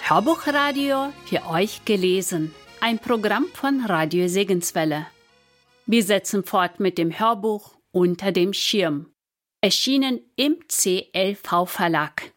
Hörbuchradio für euch gelesen. Ein Programm von Radio Segenswelle. Wir setzen fort mit dem Hörbuch Unter dem Schirm. Erschienen im CLV Verlag.